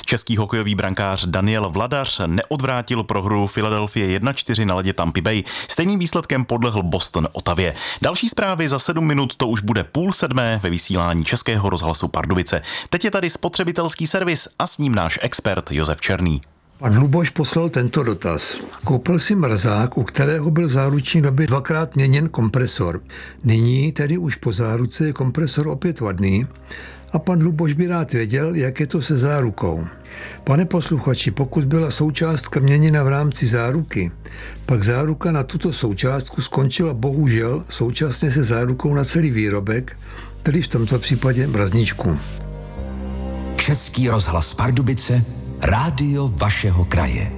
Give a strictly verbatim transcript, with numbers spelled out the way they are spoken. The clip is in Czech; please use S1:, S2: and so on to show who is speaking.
S1: Český hokejový brankář Daniel Vladař neodvrátil prohru Philadelphia jedna čtyři na ledě Tampa Bay. Stejným výsledkem podlehl Boston Ottawě. Další zprávy za sedm minut, to už bude půl sedmé ve vysílání Českého rozhlasu Pardubice. Teď je tady spotřebitelský servis a s ním náš expert Josef Černý.
S2: Pan Luboš poslal tento dotaz. Koupil si mrazák, u kterého byl v záruční době dvakrát měněn kompresor. Nyní, tedy už po záruce, je kompresor opět vadný a pan Luboš by rád věděl, jak je to se zárukou. Pane posluchači, pokud byla součástka měněna v rámci záruky, pak záruka na tuto součástku skončila bohužel současně se zárukou na celý výrobek, tedy v tomto případě mrazničku.
S3: Český rozhlas Pardubice, rádio vašeho kraje.